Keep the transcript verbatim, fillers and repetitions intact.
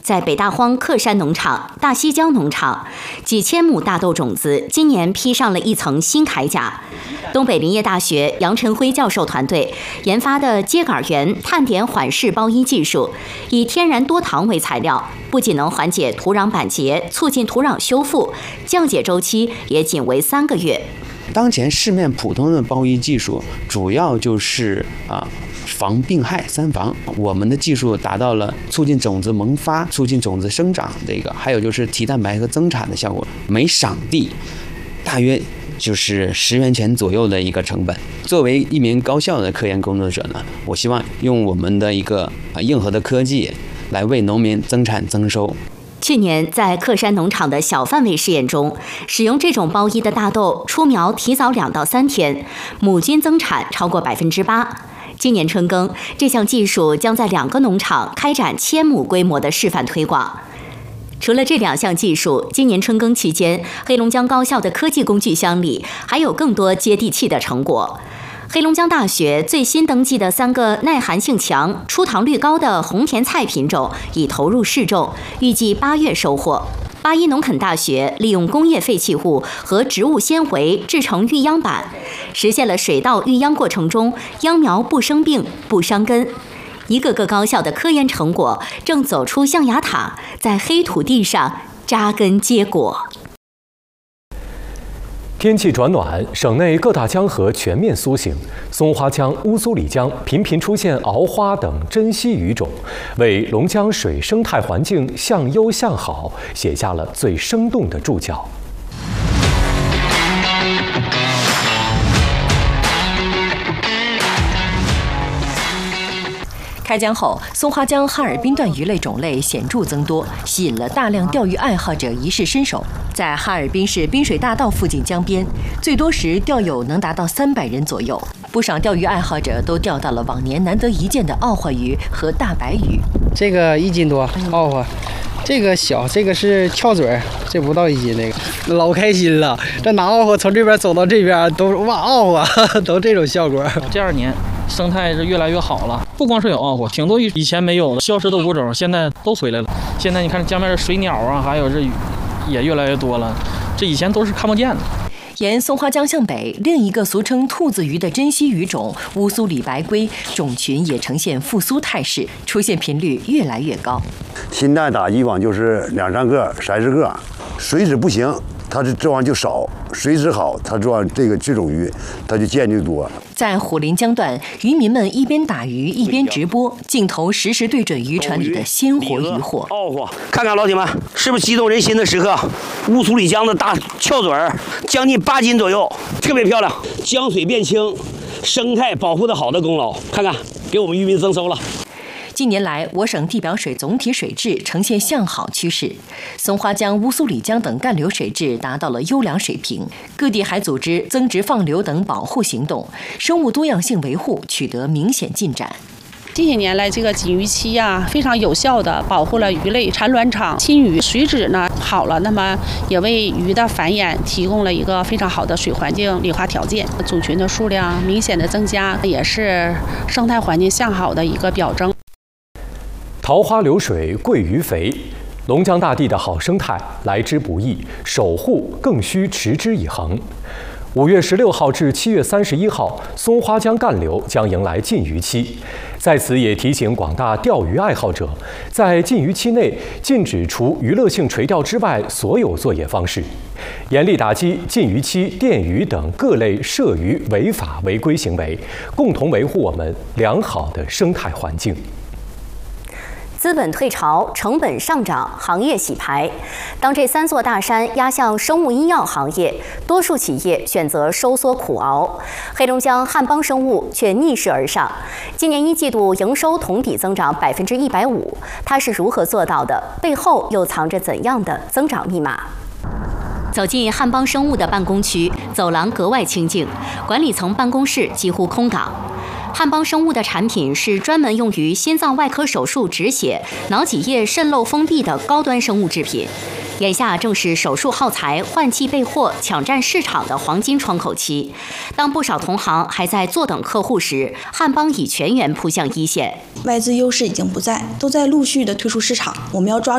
在北大荒克山农场、大西江农场，几千亩大豆种子今年披上了一层新铠甲。东北林业大学杨晨辉教授团队研发的秸秆园碳点缓释包衣技术，以天然多糖为材料，不仅能缓解土壤板结，促进土壤修复，降解周期也仅为三个月。 当前市面普通的包衣技术，主要就是啊。防病害三防，我们的技术达到了促进种子萌发、促进种子生长的一个，还有就是提蛋白和增产的效果。每场地大约就是十元钱左右的一个成本。作为一名高校的科研工作者呢，我希望用我们的一个啊硬核的科技来为农民增产增收。 去年在克山农场的小范围试验中，使用这种包衣的大豆出苗提早两到三天，亩均增产超过百分之八。今年春耕，这项技术将在两个农场开展千亩规模的示范推广。除了这两项技术，今年春耕期间，黑龙江高校的科技工具箱里还有更多接地气的成果。黑龙江大学最新登记的三个耐寒性强、出糖率高的红甜菜品种已投入试种，预计八月收获。八一农垦大学利用工业废弃物和植物纤维制成育秧板，实现了水稻育秧过程中秧苗不生病、不伤根。一个个高校的科研成果正走出象牙塔，在黑土地上扎根结果。 天气转暖，省内各大江河全面苏醒，松花江、乌苏里江频频出现鳌花等珍稀鱼种，为龙江水生态环境向优向好写下了最生动的注脚。 开江后，松花江哈尔滨段鱼类种类显著增多，吸引了大量钓鱼爱好者一试身手。在哈尔滨市滨水大道附近江边，最多时钓友能达到三百人左右。不少钓鱼爱好者都钓到了往年难得一见的奥花鱼和大白鱼。 这个一斤多，奥花。这个小，这个是翘嘴，这不到一斤，那个老开心了。这拿奥花从这边走到这边，都哇奥花，都这种效果。 这二年生态是越来越好了，不光是有奥花，挺多以前没有的消失的物种，现在都回来了。现在你看江边的水鸟啊，还有这鱼也越来越多了，这以前都是看不见的。 沿松花江向北，另一个俗称兔子鱼的珍稀鱼种乌苏里白龟种群也呈现复苏态势，出现频率越来越高。 新蛋打以往就是两三个、三十个，水质不行，它这这玩意就少；水质好，它这玩这个这种鱼，它就见就多。 在虎林江段，渔民们一边打鱼一边直播，镜头实时对准渔船里的鲜活渔获。 哦，看看老铁们，是不是激动人心的时刻？乌苏里江的大翘嘴儿，将近八斤左右，特别漂亮。江水变清，生态保护的好的功劳，看看给我们渔民增收了。 近年来，我省地表水总体水质呈现向好趋势，松花江、乌苏里江等干流水质达到了优良水平。各地还组织增殖放流等保护行动，生物多样性维护取得明显进展。 近些年来，这个禁渔期呀、啊，非常有效地保护了鱼类产卵场，亲鱼水质呢好了，那么也为鱼的繁衍提供了一个非常好的水环境绿化条件，种群的数量明显的增加，也是生态环境向好的一个表征。 桃花流水鳜鱼肥，龙江大地的好生态来之不易，守护更需持之以恒。五月十六号至七月三十一号，松花江干流将迎来禁渔期，在此也提醒广大钓鱼爱好者，在禁渔期内禁止除娱乐性垂钓之外所有作业方式，严厉打击禁渔期电鱼等各类涉渔违法违规行为，共同维护我们良好的生态环境。 资本退潮、成本上涨、行业洗牌，当这三座大山压向生物医药行业，多数企业选择收缩苦熬。黑龙江汉邦生物却逆势而上，今年一季度营收同比增长百分之一百五，它是如何做到的？背后又藏着怎样的增长密码？走进汉邦生物的办公区，走廊格外清静，管理层办公室几乎空岗。汉邦生物的产品是专门用于心脏外科手术止血、脑脊液渗漏封闭的高端生物制品。眼下正是手术耗材换季备货、抢占市场的黄金窗口期。当不少同行还在坐等客户时，汉邦已全员扑向一线。 外资优势已经不在，都在陆续的退出市场。我们要抓